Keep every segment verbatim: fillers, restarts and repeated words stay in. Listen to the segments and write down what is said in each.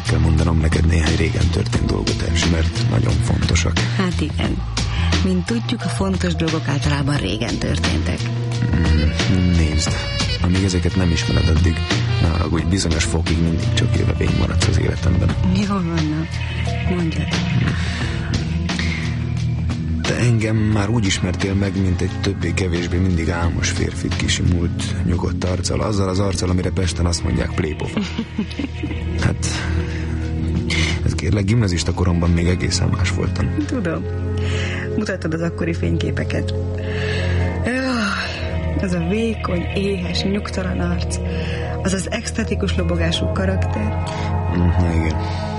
kell mondanom neked néhány régen történt dolgot, Erzsi, mert nagyon fontosak. Hát igen. Mint tudjuk, a fontos dolgok általában régen történtek. Mm, nézd, amíg ezeket nem ismered, addig ne haragudj, bizonyos fokig mindig csak jövevény maradsz az életemben. Jól vannak. Mondjad. Te engem már úgy ismertél meg, mint egy többé-kevésbé mindig álmos férfit kisimult, nyugodt arccal, azzal az arccal, amire Pesten azt mondják playpofa. Hát, ez kérlek, gimnazista koromban még egészen más voltam. Tudom. Mutattad az akkori fényképeket. Jaj, az a vékony, éhes, nyugtalan arc, az az extatikus lobogású karakter. Na igen.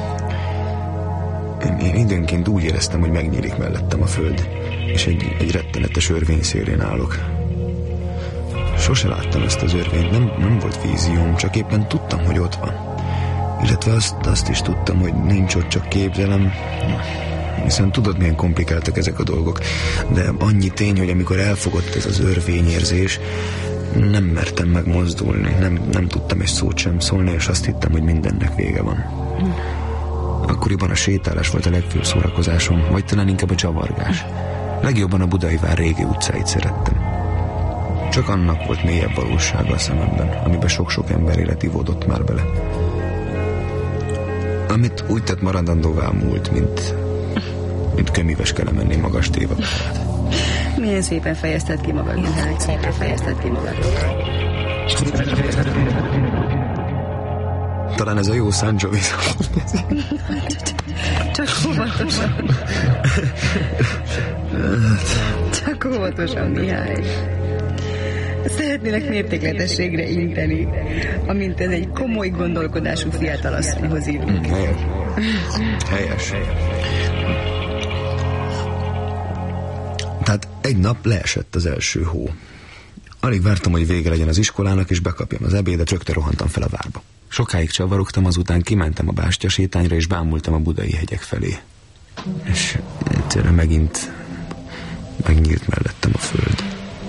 Én, én időnként úgy éreztem, hogy megnyílik mellettem a föld, és egy, egy rettenetes örvény szélén állok. Sose láttam ezt az örvényt, nem, nem volt vízióm, csak éppen tudtam, hogy ott van. Illetve azt, azt is tudtam, hogy nincs ott, csak képzelem. Hiszen tudod, milyen komplikáltak ezek a dolgok, de annyi tény, hogy amikor elfogott ez az örvényérzés, nem mertem megmozdulni, nem, nem tudtam egy szót sem szólni, és azt hittem, hogy mindennek vége van. Akkoriban a sétálás volt a legfőbb szórakozásom, vagy talán inkább a csavargás. Legjobban a Budai vár régi utcáit szerettem. Csak annak volt mélyebb valósága a szememben, amiben sok-sok ember élet ivódott már bele. Amit úgy tett maradandóvá múlt, mint, mint kömíves kell menni magas téva. Milyen szépen fejezted ki magad. Milyen szépen fejezted ki magad. Talán ez a jó Sancho vissza. Csak óvatosan. Csak óvatosan, Mihály. Szeretnének mértékletességre inteni, amint ez egy komoly gondolkodású fiatalasszonyhoz írunk. Helyes. Helyes. Tehát egy nap leesett az első hó. Alig vártam, hogy vége legyen az iskolának, és bekapjam az ebédet, rögtön rohantam fel a várba. Sokáig csavarogtam, azután kimentem a bástyasétányra, és bámultam a budai hegyek felé. És egyszerre megint megnyílt mellettem a föld.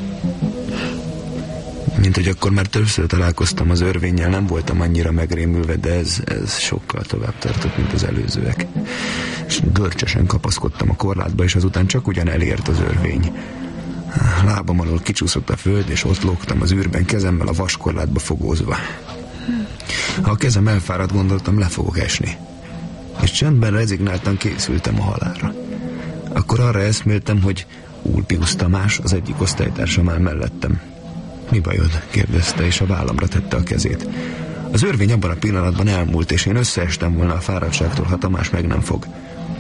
Mint hogy akkor már többször találkoztam az örvénnyel, nem voltam annyira megrémülve, de ez, ez sokkal tovább tartott, mint az előzőek. És görcsösen kapaszkodtam a korlátba, és azután csak ugyan elért az örvény. Lábam alól kicsúszott a föld, és ott lógtam az űrben, kezemmel a vaskorlátba fogózva. Ha a kezem elfáradt, gondoltam, le fogok esni. És csendben rezignáltan készültem a halálra. Akkor arra eszméltem, hogy Ulpius Tamás, az egyik osztálytársam áll mellettem. Mi bajod? Kérdezte, és a vállamra tette a kezét. Az örvény abban a pillanatban elmúlt, és én összeestem volna a fáradtságtól, ha Tamás meg nem fog.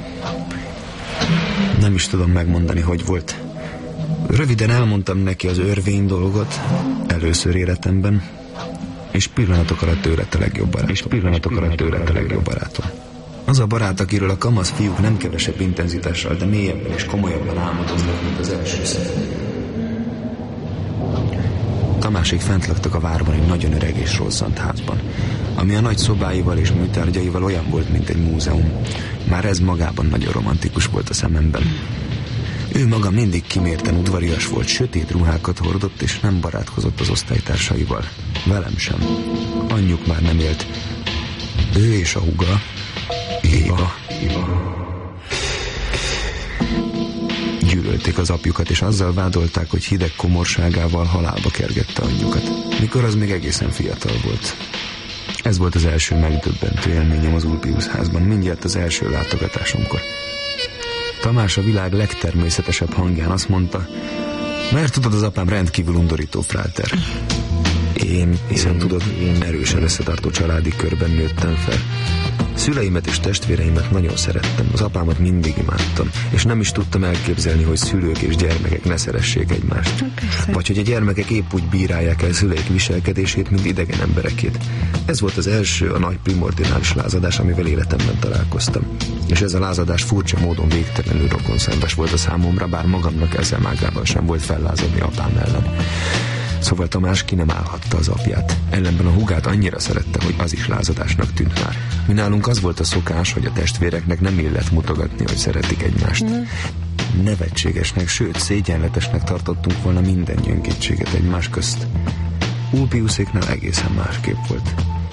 Nem is tudom megmondani, hogy volt. Röviden elmondtam neki az örvény dolgot, először életemben, és pillanatok alatt ő lett a legjobb barátom. És pillanatok alatt ő lett a legjobb barátom. Az a barát, akiről a kamasz fiúk nem kevesebb intenzitással, de mélyebben és komolyabban álmodoznak, mint az első szeretet. Tamásék fent laktak a várban egy nagyon öreg és rozzant házban, ami a nagy szobáival és műtárgyaival olyan volt, mint egy múzeum. Már ez magában nagyon romantikus volt a szememben. Ő maga mindig kimérten udvarias volt, sötét ruhákat hordott, és nem barátkozott az osztálytársaival. Velem sem. Anyjuk már nem élt. Ő és a húga, Éva, Éva. Gyűlölték az apjukat, és azzal vádolták, hogy hideg komorságával halálba kergette anyjukat, mikor az még egészen fiatal volt. Ez volt az első megdöbbentő élményem az Ulpius házban, mindjárt az első látogatásomkor. Tamás a világ legtermészetesebb hangján azt mondta, mert tudod, az apám rendkívül undorító fráter. Én, hiszen tudod, én erősen összetartó családi körben nőttem fel. Szüleimet és testvéreimet nagyon szerettem, az apámat mindig imádtam, és nem is tudtam elképzelni, hogy szülők és gyermekek ne szeressék egymást. Persze. Vagy hogy a gyermekek épp úgy bírálják el szüleik viselkedését, mint idegen emberekét. Ez volt az első, a nagy primordiális lázadás, amivel életemben találkoztam. És ez a lázadás furcsa módon végtelenül rokonszenves volt a számomra, bár magamnak ezzel mágával sem volt fellázadni apám ellen. Szóval Tamás ki nem állhatta az apját. Ellenben a húgát annyira szerette, hogy az is lázadásnak tűnt már. Mi nálunk az volt a szokás, hogy a testvéreknek nem illet mutogatni, hogy szeretik egymást. Mm. Nevetségesnek, sőt szégyenletesnek tartottunk volna minden gyöngétséget egymás közt. Ulpiuséknál egészen másképp volt.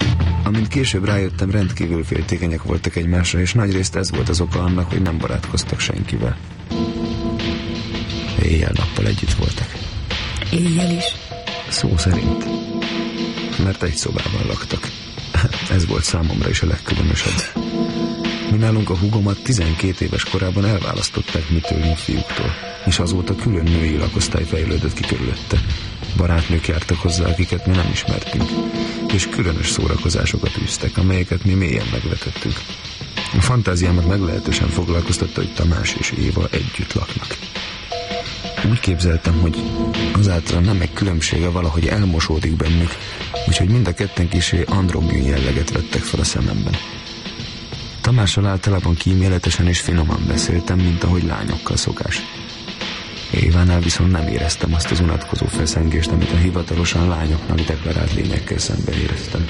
Amint később rájöttem, rendkívül féltékenyek voltak egymásra, és nagyrészt ez volt az oka annak, hogy nem barátkoztak senkivel. Éjjel-nappal együtt voltak. Éjjel is? Szó szerint. Mert egy szobában laktak. Ez volt számomra is a legkülönösebb. Mi nálunk a húgomat tizenkét éves korában elválasztották mi tőlünk fiúktól, és azóta külön női lakosztály fejlődött ki körülötte. Barátnők jártak hozzá, akiket mi nem ismertünk, és különös szórakozásokat űztek, amelyeket mi mélyen megvetettünk. A fantáziámat meglehetősen foglalkoztatta, hogy Tamás és Éva együtt laknak. Úgy képzeltem, hogy azáltal nem egy különbsége valahogy elmosódik bennük, úgyhogy mind a ketten kisé androgyn jelleget vettek fel a szememben. Tamással általában kíméletesen és finoman beszéltem, mint ahogy lányokkal szokás. Évánál viszont nem éreztem azt az unatkozó feszengést, amit a hivatalosan lányoknak deklarált lényekkel szemben éreztem.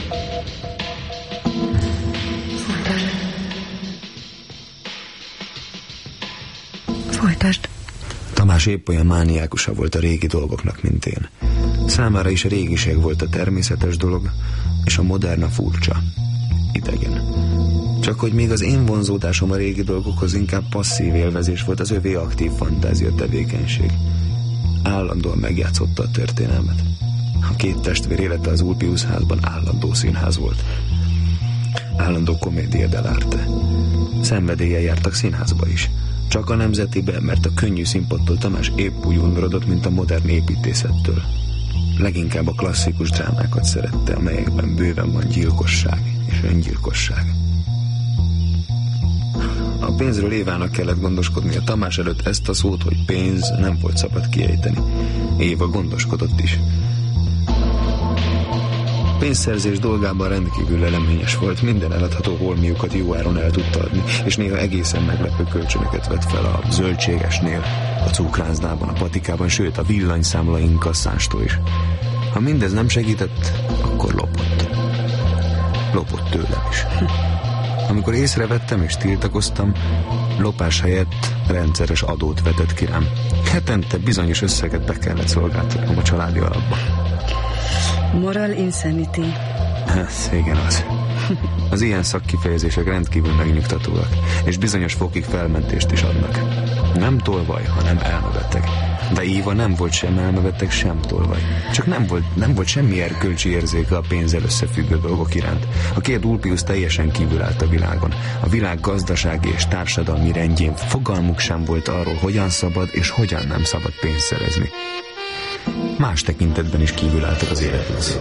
Folytasd. Tamás épp olyan mániákusa volt a régi dolgoknak, mint én. Számára is a régiség volt a természetes dolog, és a modern a furcsa, idegen. Csak hogy még az én vonzódásom a régi dolgokhoz inkább passzív élvezés volt, az övé aktív fantázia tevékenység. Állandóan megjátszotta a történelmet. A két testvér élete az Ulpius házban állandó színház volt. Állandó komédia dell'arte. Szenvedéllyel jártak színházba is. Csak a nemzetibe, mert a könnyű színpadtól Tamás épp úgy undorodott, mint a modern építészettől. Leginkább a klasszikus drámákat szerette, amelyekben bőven van gyilkosság és öngyilkosság. A pénzről Évának kellett gondoskodnia. Tamás előtt ezt a szót, hogy pénz, nem volt szabad kiejteni. Éva gondoskodott is. Pénzszerzés dolgában rendkívül leleményes volt, minden eladható holmiukat jó áron el tudta adni, és néha egészen meglepő kölcsönöket vett fel a zöldségesnél, a cukrászdában, a patikában, sőt a villanyszámla inkasszástól is. Ha mindez nem segített, akkor lopott. Lopott tőlem is. Amikor észrevettem és tiltakoztam, lopás helyett rendszeres adót vetett ki rám. Hetente bizonyos összeget be kellett szolgáltatnom a családi alapba. Moral insanity. Hát, igen az. Az ilyen szakkifejezések rendkívül megnyugtatóak, és bizonyos fokig felmentést is adnak. Nem tolvaj, hanem elmebeteg. De Éva nem volt sem elmebeteg, sem tolvaj. Csak nem volt, nem volt semmi erkölcsi érzéke a pénzzel összefüggő dolgok iránt. A két Ulpius teljesen kívül állt a világon. A világ gazdasági és társadalmi rendjén fogalmuk sem volt arról, hogyan szabad és hogyan nem szabad pénzt szerezni. Más tekintetben is kívül álltak az élethez.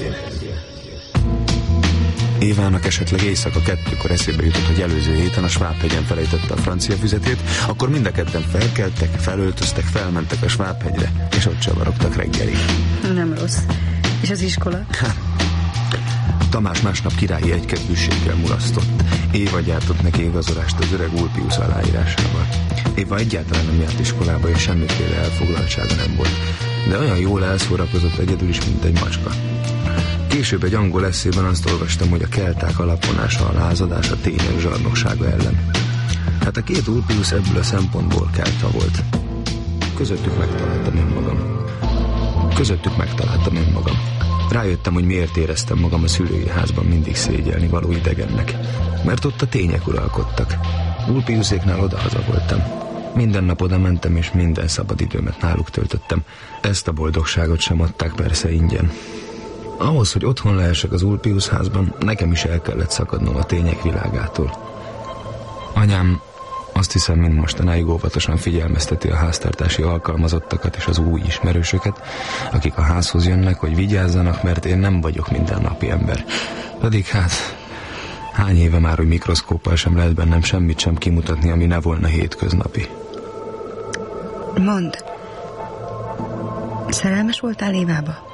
Évának esetleg éjszaka kettőkor eszébe jutott, hogy előző héten a Svábhegyen felejtette a francia füzetét, akkor mind a ketten felkeltek, felöltöztek, felmentek a Svábhegyre, és ott csavarogtak reggelig. Nem rossz. És az iskola? Tamás másnap királyi egykedvűséggel mulasztott. Éva gyártott neki igazolást az öreg Ulpius aláírásával. Éva egyáltalán nem járt iskolába, és semmiféle elfoglaltsága nem volt, de olyan jól elszórakozott egyedül is, mint egy macska. Később egy angol eszében azt olvastam, hogy a kelták alaponása, a lázadás a tények zsarnoksága ellen. Hát a két Ulpius ebből a szempontból kelta volt. Közöttük megtaláltam önmagam. Közöttük megtaláltam önmagam. Rájöttem, hogy miért éreztem magam a szülői házban mindig szégyelni való idegennek. Mert ott a tények uralkodtak. Ulpiuséknál odahaza voltam. Minden nap oda mentem, és minden szabadidőmet náluk töltöttem. Ezt a boldogságot sem adták persze ingyen. Ahhoz, hogy otthon lehessek az Ulpius házban, nekem is el kellett szakadnom a tények világától. Anyám azt hiszem, mind mostanáig óvatosan figyelmezteti a háztartási alkalmazottakat és az új ismerősöket, akik a házhoz jönnek, hogy vigyázzanak, mert én nem vagyok mindennapi ember. Pedig hát, hány éve már, hogy mikroszkóppal sem lehet bennem semmit sem kimutatni, ami ne volna hétköznapi. Mondd, szerelmes voltál Évába?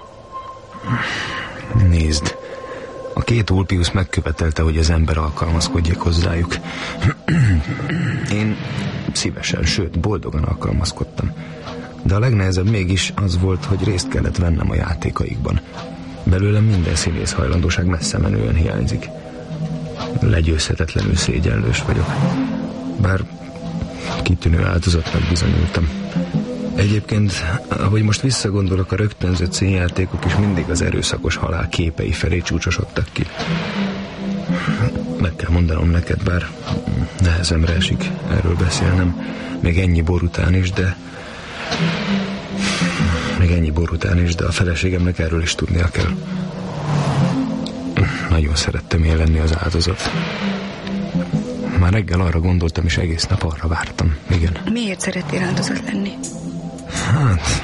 Nézd, a két Ulpius megkövetelte, hogy az ember alkalmazkodjék hozzájuk. Én szívesen, sőt, boldogan alkalmazkodtam. De a legnehezebb mégis az volt, hogy részt kellett vennem a játékaikban. Belőlem minden színész hajlandóság messze menően hiányzik. Legyőzhetetlenül szégyenlős vagyok. Bár kitűnő áldozatnak bizonyultam. Egyébként, ahogy most visszagondolok, a rögtönzött színjátékok is mindig az erőszakos halál képei felé csúcsosodtak ki. meg kell mondanom neked, bár nehezemre esik erről beszélnem, még ennyi bor után is, de még ennyi bor után is, de a feleségemnek erről is tudnia kell. Nagyon szerettem én lenni az áldozat. Már reggel arra gondoltam, és egész nap arra vártam. Igen. Miért szerettél áldozat lenni? Hát...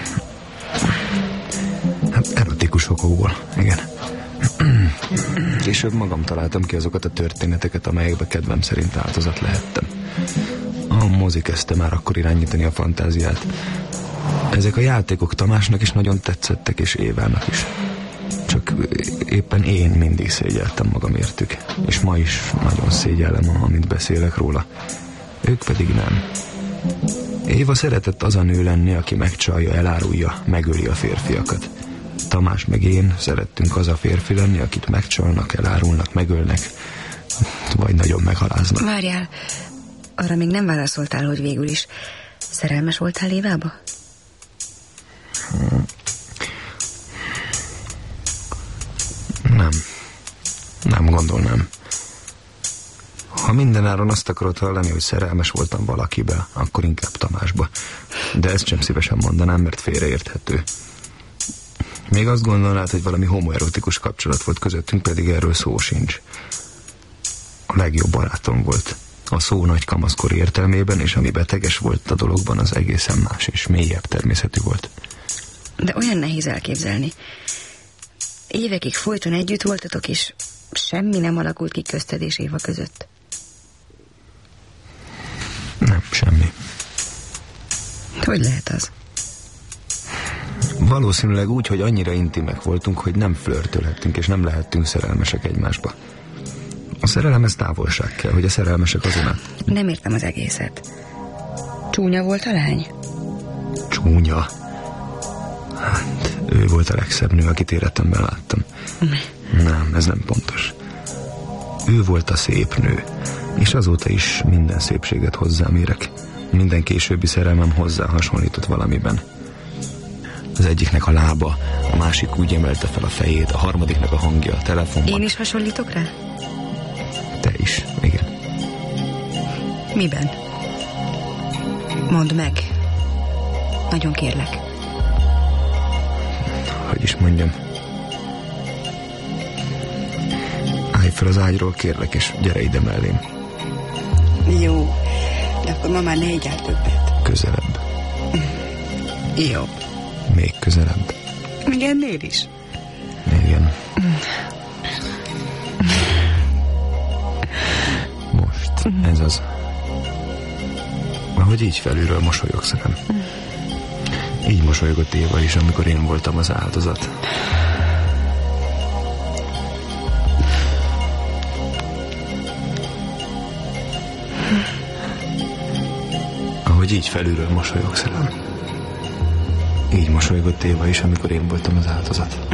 hát erotikus okokból, igen. Később magam találtam ki azokat a történeteket, amelyekbe kedvem szerint áldozat lehettem. A mozi kezdte már akkor irányítani a fantáziát. Ezek a játékok Tamásnak is nagyon tetszettek, és Évának is. Csak éppen én mindig szégyeltem magam értük. És ma is nagyon szégyellem, amit beszélek róla. Ők pedig nem. Éva szeretett az a nő lenni, aki megcsalja, elárulja, megöli a férfiakat. Tamás meg én szerettünk az a férfi lenni, akit megcsalnak, elárulnak, megölnek, vagy nagyon megaláznak. Várjál, arra még nem válaszoltál, hogy végül is szerelmes voltál Évába? Nem. Nem gondolnám. Ha mindenáron azt akarod hallani, hogy szerelmes voltam valakibe, akkor inkább Tamásba. De ezt sem szívesen mondanám, mert félreérthető. Még azt gondolnád, hogy valami homoerotikus kapcsolat volt közöttünk, pedig erről szó sincs. A legjobb barátom volt. A szó nagy kamaszkor értelmében, és ami beteges volt a dologban, az egészen más és mélyebb természetű volt. De olyan nehéz elképzelni. Évekig folyton együtt voltatok, és semmi nem alakult ki közted és Éva között. Nem, semmi. Hogy lehet az? Valószínűleg úgy, hogy annyira intimek voltunk, hogy nem flörtölhettünk, és nem lehettünk szerelmesek egymásba. A szerelem ez távolság kell, hogy a szerelmesek azon át. Nem értem az egészet. Csúnya volt a lány? Csúnya? Hát, ő volt a legszebb nő, akit életemben láttam. Ne. Nem, ez nem pontos. Ő volt a szép nő, és azóta is minden szépséget hozzám érek. Minden későbbi szerelmem hozzá hasonlított valamiben. Az egyiknek a lába, a másik úgy emelte fel a fejét, a harmadiknak a hangja a telefonban. Én is hasonlítok rá? Te is, igen. Miben? Mondd meg. Nagyon kérlek. Hogy is mondjam. Állj fel az ágyról, kérlek, és gyere ide mellém. Jó, de akkor ma már ne egyáltalán többet. Közelebb. Jó. Még közelebb. Még ennél is? Igen. Most, ez az. Ahogy így felülről mosolyogsz rám. Így mosolygott Éva is, amikor én voltam az áldozat. Ahogy így felülről mosolyogsz rám. Így mosolygott Éva is, amikor én voltam az áldozat.